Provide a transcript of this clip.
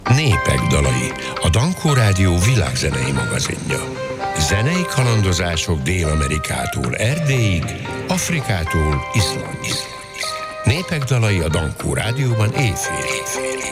Népek dalai, a Dankó Rádió világzenei magazinja. Zenei kalandozások Dél-Amerikától Erdélyig, Afrikától Izlandig. Népek dalai a Dankó Rádióban éjfél.